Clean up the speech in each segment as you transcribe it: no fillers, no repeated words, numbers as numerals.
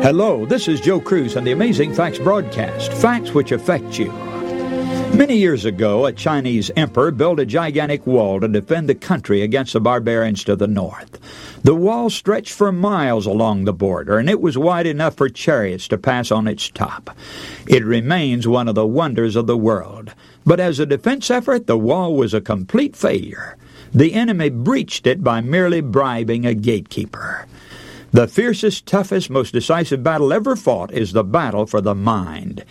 Hello, this is Joe Cruz on the Amazing Facts broadcast, facts which affect you. Many years ago, a Chinese emperor built a gigantic wall to defend the country against the barbarians to the north. The wall stretched for miles along the border, and it was wide enough for chariots to pass on its top. It remains one of the wonders of the world. But as a defense effort, the wall was a complete failure. The enemy breached it by merely bribing a gatekeeper. The fiercest, toughest, most decisive battle ever fought is the battle for the mind.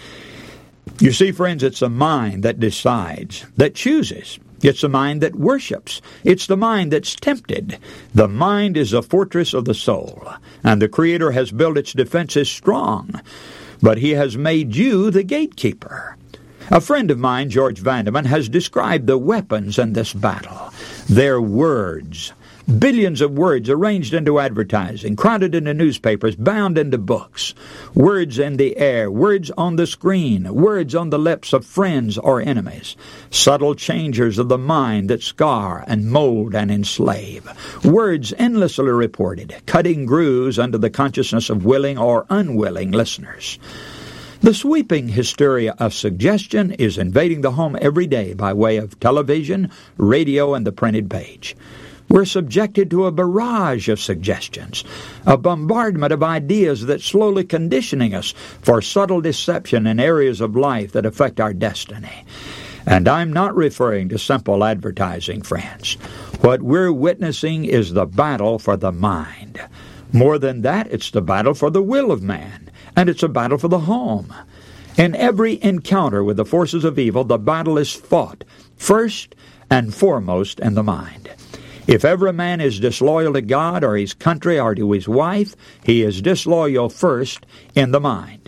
You see, friends, it's the mind that decides, that chooses. It's the mind that worships. It's the mind that's tempted. The mind is the fortress of the soul, and the Creator has built its defenses strong. But He has made you the gatekeeper. A friend of mine, George Vandeman, has described the weapons in this battle. They're words. Billions of words arranged into advertising, crowded into newspapers, bound into books. Words in the air, words on the screen, words on the lips of friends or enemies. Subtle changers of the mind that scar and mold and enslave. Words endlessly reported, cutting grooves under the consciousness of willing or unwilling listeners. The sweeping hysteria of suggestion is invading the home every day by way of television, radio, and the printed page. We're subjected to a barrage of suggestions, a bombardment of ideas that's slowly conditioning us for subtle deception in areas of life that affect our destiny. And I'm not referring to simple advertising, friends. What we're witnessing is the battle for the mind. More than that, it's the battle for the will of man, and it's a battle for the home. In every encounter with the forces of evil, the battle is fought first and foremost in the mind. If ever a man is disloyal to God or his country or to his wife, he is disloyal first in the mind.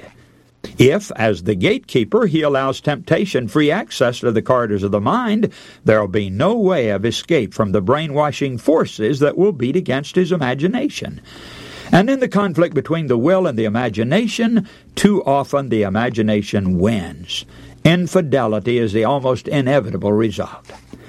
If, as the gatekeeper, he allows temptation free access to the corridors of the mind, there will be no way of escape from the brainwashing forces that will beat against his imagination. And in the conflict between the will and the imagination, too often the imagination wins. Infidelity is the almost inevitable result.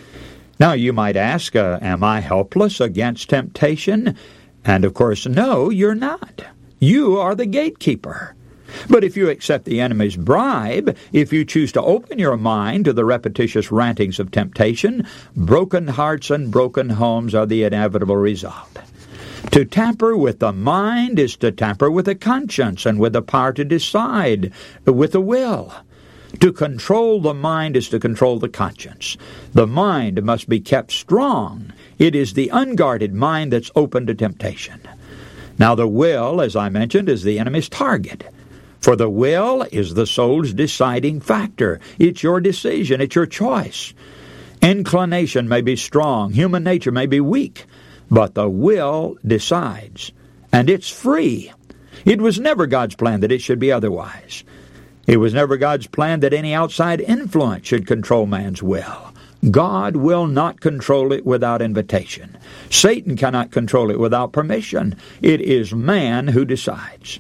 Now, you might ask, am I helpless against temptation? And, of course, no, you're not. You are the gatekeeper. But if you accept the enemy's bribe, if you choose to open your mind to the repetitious rantings of temptation, broken hearts and broken homes are the inevitable result. To tamper with the mind is to tamper with the conscience and with the power to decide, with the will. To control the mind is to control the conscience. The mind must be kept strong. It is the unguarded mind that's open to temptation. Now the will, as I mentioned, is the enemy's target. For the will is the soul's deciding factor. It's your decision. It's your choice. Inclination may be strong. Human nature may be weak. But the will decides. And it's free. It was never God's plan that it should be otherwise. It was never God's plan that any outside influence should control man's will. God will not control it without invitation. Satan cannot control it without permission. It is man who decides.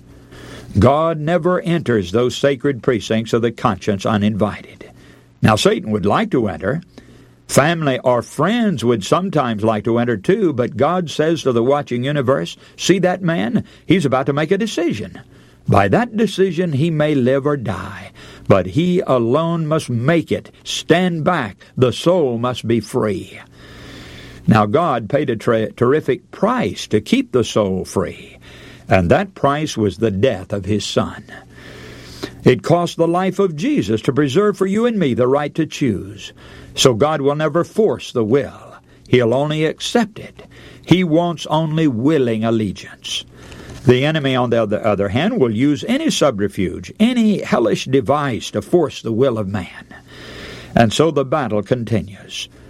God never enters those sacred precincts of the conscience uninvited. Now, Satan would like to enter. Family or friends would sometimes like to enter too, but God says to the watching universe, see that man? He's about to make a decision. By that decision he may live or die, but he alone must make it. Stand back. The soul must be free. Now God paid a terrific price to keep the soul free, and that price was the death of His Son. It cost the life of Jesus to preserve for you and me the right to choose. So God will never force the will. He'll only accept it. He wants only willing allegiance. The enemy, on the other hand, will use any subterfuge, any hellish device to force the will of man. And so the battle continues.